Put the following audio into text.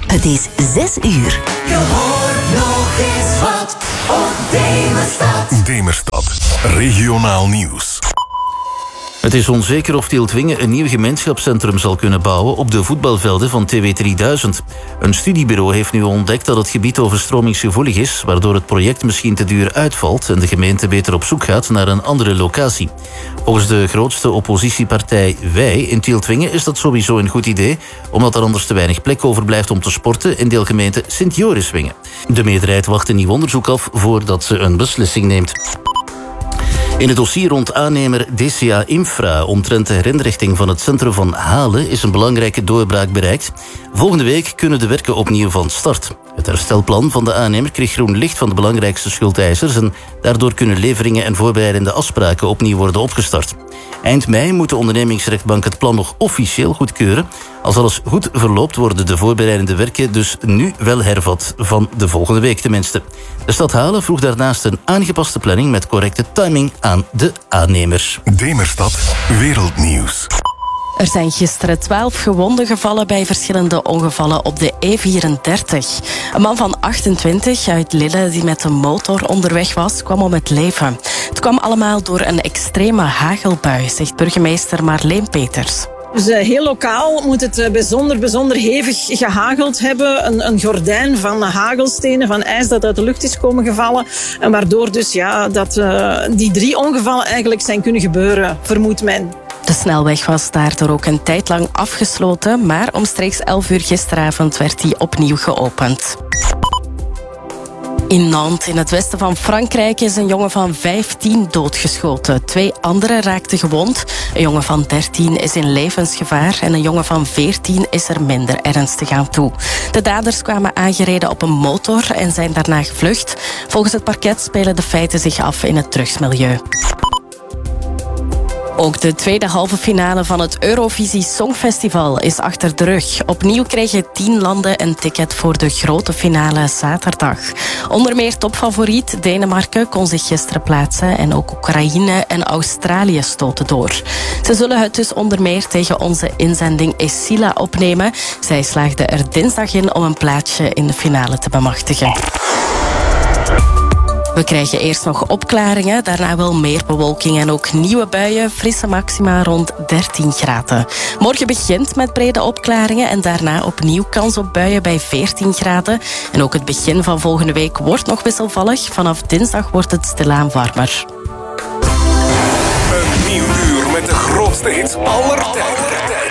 Het is 6 uur. Je hoort nog eens wat op Demerstad. Demerstad, regionaal nieuws. Het is onzeker of Tieltwingen een nieuw gemeenschapscentrum zal kunnen bouwen op de voetbalvelden van TW 3000. Een studiebureau heeft nu ontdekt dat het gebied overstromingsgevoelig is, waardoor het project misschien te duur uitvalt en de gemeente beter op zoek gaat naar een andere locatie. Volgens de grootste oppositiepartij Wij in Tieltwingen is dat sowieso een goed idee, omdat er anders te weinig plek overblijft om te sporten in deelgemeente Sint-Joriswingen. De meerderheid wacht een nieuw onderzoek af voordat ze een beslissing neemt. In het dossier rond aannemer DCA Infra omtrent de herinrichting van het centrum van Halen is een belangrijke doorbraak bereikt. Volgende week kunnen de werken opnieuw van start. Het herstelplan van de aannemer kreeg groen licht van de belangrijkste schuldeisers en daardoor kunnen leveringen en voorbereidende afspraken opnieuw worden opgestart. Eind mei moet de ondernemingsrechtbank het plan nog officieel goedkeuren. Als alles goed verloopt worden de voorbereidende werken dus nu wel hervat, van de volgende week tenminste. De stad Halen vroeg daarnaast een aangepaste planning met correcte timing aan de aannemer. Demerstad, wereldnieuws. Er zijn gisteren 12 gewonden gevallen bij verschillende ongevallen op de E34. Een man van 28 uit Lille die met een motor onderweg was, kwam om het leven. Het kwam allemaal door een extreme hagelbui, zegt burgemeester Marleen Peters. Dus heel lokaal moet het bijzonder hevig gehageld hebben. Een gordijn van hagelstenen, van ijs dat uit de lucht is komen gevallen. En waardoor dus dat die 3 ongevallen eigenlijk zijn kunnen gebeuren, vermoedt men. De snelweg was daardoor ook een tijd lang afgesloten, maar omstreeks 11 uur gisteravond werd die opnieuw geopend. In Nantes, in het westen van Frankrijk, is een jongen van 15 doodgeschoten. 2 anderen raakten gewond. Een jongen van 13 is in levensgevaar en een jongen van 14 is er minder ernstig aan toe. De daders kwamen aangereden op een motor en zijn daarna gevlucht. Volgens het parket spelen de feiten zich af in het drugsmilieu. Ook de tweede halve finale van het Eurovisie Songfestival is achter de rug. Opnieuw kregen 10 landen een ticket voor de grote finale zaterdag. Onder meer topfavoriet Denemarken kon zich gisteren plaatsen en ook Oekraïne en Australië stoten door. Ze zullen het dus onder meer tegen onze inzending Esila opnemen. Zij slaagde er dinsdag in om een plaatsje in de finale te bemachtigen. We krijgen eerst nog opklaringen, daarna wel meer bewolking en ook nieuwe buien, frisse maxima rond 13 graden. Morgen begint met brede opklaringen en daarna opnieuw kans op buien bij 14 graden. En ook het begin van volgende week wordt nog wisselvallig. Vanaf dinsdag wordt het stilaan warmer. Een nieuw uur met de grootste hits aller tijden.